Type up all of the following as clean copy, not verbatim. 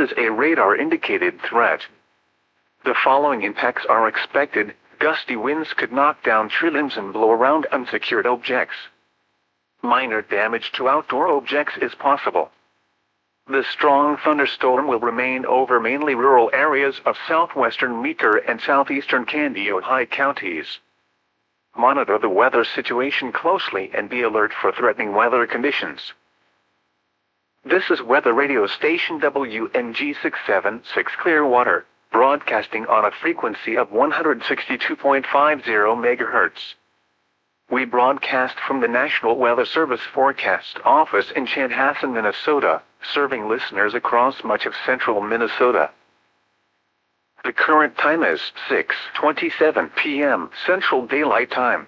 is a radar-indicated threat. The following impacts are expected. Gusty winds could knock down tree limbs and blow around unsecured objects. Minor damage to outdoor objects is possible. The strong thunderstorm will remain over mainly rural areas of southwestern Meeker and southeastern Kandiyohi counties. Monitor the weather situation closely and be alert for threatening weather conditions. This is weather radio station WNG 676 Clearwater, broadcasting on a frequency of 162.50 MHz. We broadcast from the National Weather Service Forecast Office in Chanhassen, Minnesota, serving listeners across much of central Minnesota. The current time is 6:27 p.m. Central Daylight Time.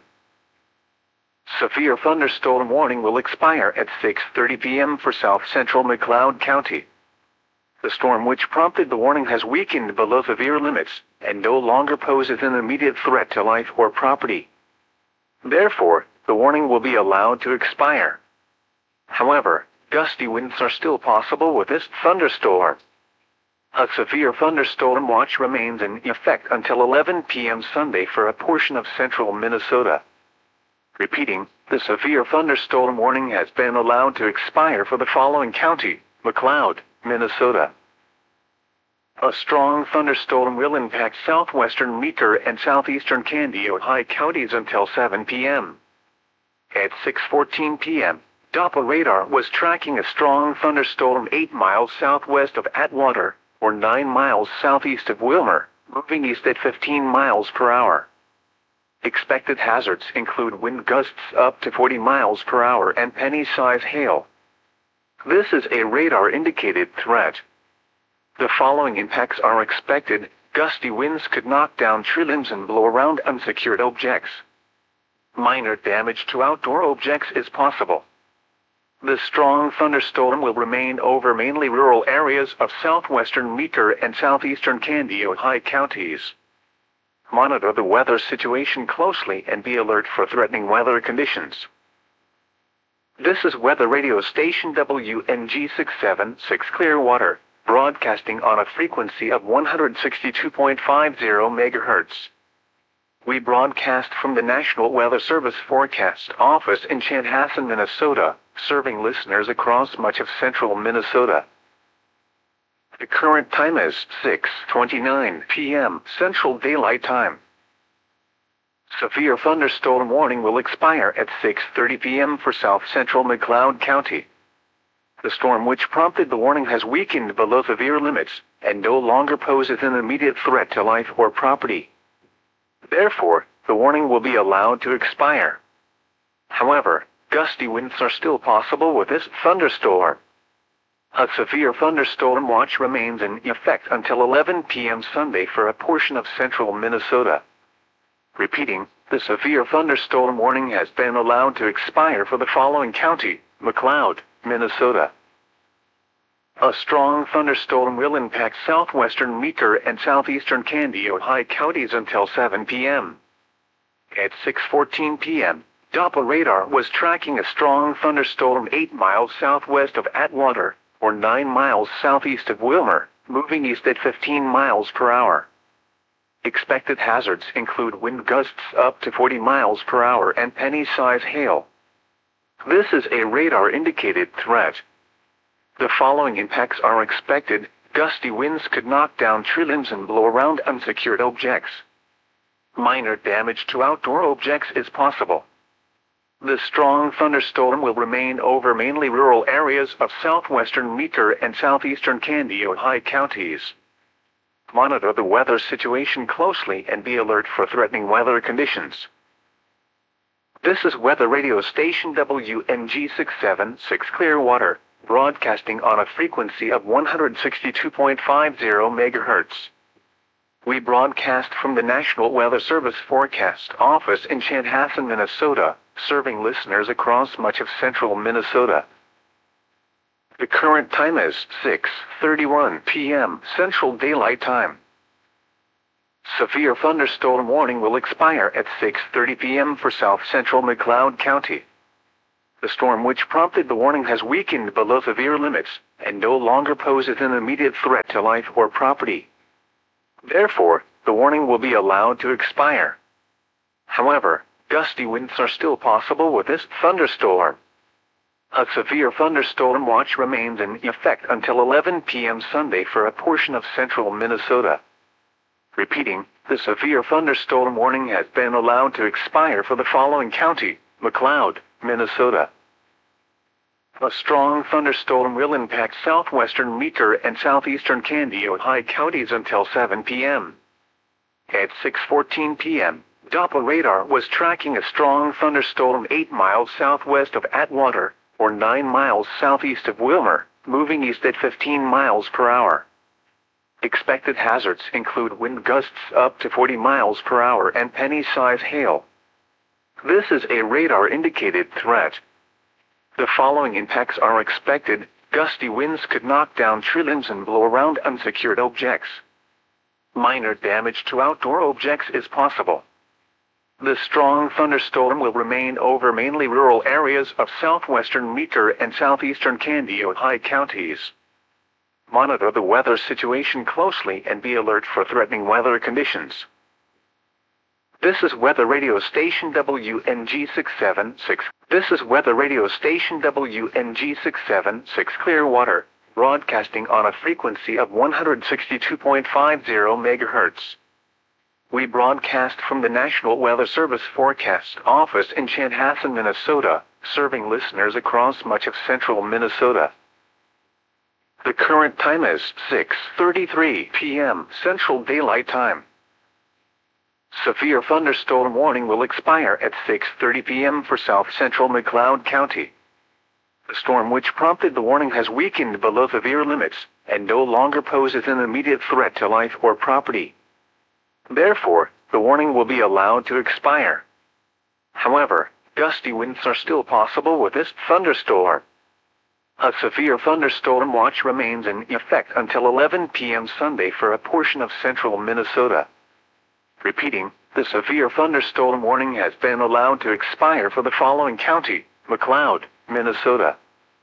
Severe thunderstorm warning will expire at 6:30 p.m. for south central McLeod County. The storm which prompted the warning has weakened below severe limits and no longer poses an immediate threat to life or property. Therefore, the warning will be allowed to expire. However, gusty winds are still possible with this thunderstorm. A severe thunderstorm watch remains in effect until 11 p.m. Sunday for a portion of central Minnesota. Repeating, the severe thunderstorm warning has been allowed to expire for the following county: McLeod, Minnesota. A strong thunderstorm will impact southwestern Meeker and southeastern Kandiyohi counties until 7 p.m. At 6:14 p.m., Doppler radar was tracking a strong thunderstorm 8 miles southwest of Atwater, or 9 miles southeast of Wilmer, moving east at 15 miles per hour. Expected hazards include wind gusts up to 40 miles per hour and penny-size hail. This is a radar-indicated threat. The following impacts are expected. Gusty winds could knock down tree limbs and blow around unsecured objects. Minor damage to outdoor objects is possible. The strong thunderstorm will remain over mainly rural areas of southwestern Meeker and southeastern Kandiyohi counties. Monitor the weather situation closely and be alert for threatening weather conditions. This is weather radio station WNG 676 Clearwater, broadcasting on a frequency of 162.50 MHz. We broadcast from the National Weather Service Forecast Office in Chanhassen, Minnesota, serving listeners across much of central Minnesota. The current time is 6:29 p.m. Central Daylight Time. Severe thunderstorm warning will expire at 6:30 p.m. for south central McLeod County. The storm which prompted the warning has weakened below severe limits and no longer poses an immediate threat to life or property. Therefore, the warning will be allowed to expire. However, gusty winds are still possible with this thunderstorm. A severe thunderstorm watch remains in effect until 11 p.m. Sunday for a portion of central Minnesota. Repeating, the severe thunderstorm warning has been allowed to expire for the following county: McLeod, Minnesota. A strong thunderstorm will impact southwestern Meeker and southeastern Kandiyohi counties until 7 p.m. At 6:14 p.m., Doppler radar was tracking a strong thunderstorm 8 miles southwest of Atwater, or 9 miles southeast of Wilmer, moving east at 15 miles per hour. Expected hazards include wind gusts up to 40 miles per hour and penny-size hail. This is a radar-indicated threat. The following impacts are expected. Gusty winds could knock down tree limbs and blow around unsecured objects. Minor damage to outdoor objects is possible. The strong thunderstorm will remain over mainly rural areas of southwestern Meeker and southeastern Kandiyohi counties. Monitor the weather situation closely and be alert for threatening weather conditions. This is weather radio station WNG 676 Clearwater, broadcasting on a frequency of 162.50 MHz. We broadcast from the National Weather Service Forecast Office in Chanhassen, Minnesota, serving listeners across much of central Minnesota. The current time is 6:31 p.m. Central Daylight Time. Severe thunderstorm warning will expire at 6:30 p.m. for south central McLeod County. The storm which prompted the warning has weakened below severe limits and no longer poses an immediate threat to life or property. Therefore, the warning will be allowed to expire. However, gusty winds are still possible with this thunderstorm. A severe thunderstorm watch remains in effect until 11 p.m. Sunday for a portion of central Minnesota. Repeating, the severe thunderstorm warning has been allowed to expire for the following county: McLeod, Minnesota. A strong thunderstorm will impact southwestern Meeker and southeastern Kandiyohi counties until 7 p.m. At 6:14 p.m., Doppler radar was tracking a strong thunderstorm 8 miles southwest of Atwater, or 9 miles southeast of Wilmer, moving east at 15 miles per hour. Expected hazards include wind gusts up to 40 miles per hour and penny-size hail. This is a radar-indicated threat. The following impacts are expected: gusty winds could knock down tree limbs and blow around unsecured objects. Minor damage to outdoor objects is possible. The strong thunderstorm will remain over mainly rural areas of southwestern Meeker and southeastern Kandiyohi counties. Monitor the weather situation closely and be alert for threatening weather conditions. This is Weather Radio Station WNG 676. This is Weather Radio Station WNG 676 Clearwater, broadcasting on a frequency of 162.50 MHz. We broadcast from the National Weather Service Forecast Office in Chanhassen, Minnesota, serving listeners across much of central Minnesota. The current time is 6:33 p.m. Central Daylight Time. Severe thunderstorm warning will expire at 6:30 p.m. for south-central McLeod County. The storm which prompted the warning has weakened below severe limits, and no longer poses an immediate threat to life or property. Therefore, the warning will be allowed to expire. However, gusty winds are still possible with this thunderstorm. A severe thunderstorm watch remains in effect until 11 p.m. Sunday for a portion of central Minnesota. Repeating, the severe thunderstorm warning has been allowed to expire for the following county: McLeod, Minnesota.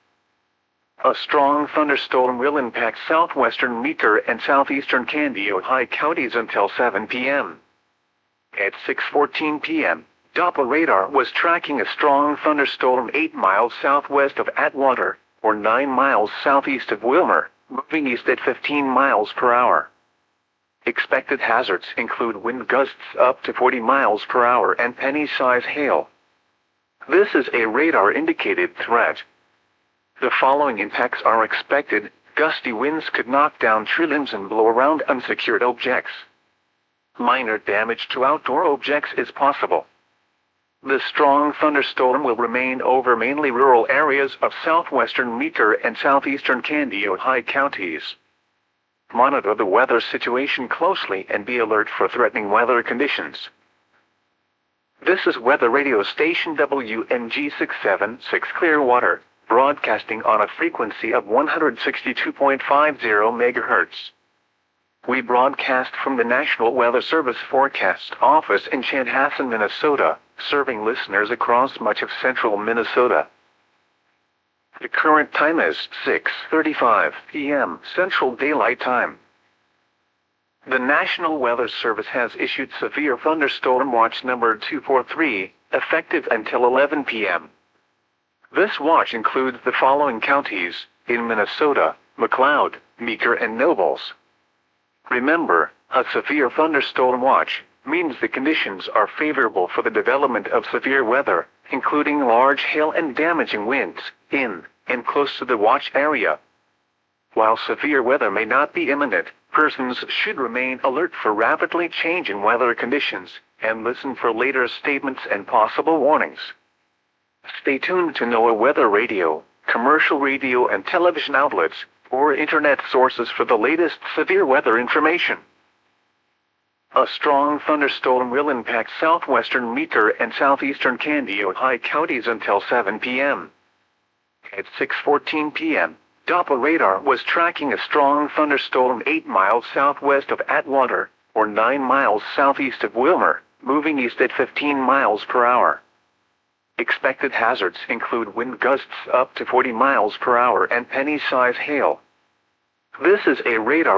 A strong thunderstorm will impact southwestern Meeker and southeastern Kandiyohi counties until 7 p.m. At 6:14 p.m., Doppler radar was tracking a strong thunderstorm 8 miles southwest of Atwater, or 9 miles southeast of Wilmer, moving east at 15 miles per hour. Expected hazards include wind gusts up to 40 miles per hour and penny-size hail. This is a radar-indicated threat. The following impacts are expected: gusty winds could knock down tree limbs and blow around unsecured objects. Minor damage to outdoor objects is possible. The strong thunderstorm will remain over mainly rural areas of southwestern Meeker and southeastern Kandiyohi counties. Monitor the weather situation closely and be alert for threatening weather conditions. This is Weather Radio Station WNG 676 Clearwater, broadcasting on a frequency of 162.50 MHz. We broadcast from the National Weather Service Forecast Office in Chanhassen, Minnesota, serving listeners across much of central Minnesota. The current time is 6:35 p.m. Central Daylight Time. The National Weather Service has issued Severe Thunderstorm Watch number 243, effective until 11 p.m. This watch includes the following counties in Minnesota: McLeod, Meeker, and Nobles. Remember, a severe thunderstorm watch means the conditions are favorable for the development of severe weather, including large hail and damaging winds, in and close to the watch area. While severe weather may not be imminent, persons should remain alert for rapidly changing weather conditions and listen for later statements and possible warnings. Stay tuned to NOAA Weather Radio, commercial radio and television outlets, or internet sources for the latest severe weather information. A strong thunderstorm will impact southwestern Meeker and southeastern Kandiyohi counties until 7 p.m. At 6:14 p.m., Doppler radar was tracking a strong thunderstorm 8 miles southwest of Atwater, or 9 miles southeast of Wilmer, moving east at 15 miles per hour. Expected hazards include wind gusts up to 40 miles per hour and penny-size hail. This is a radar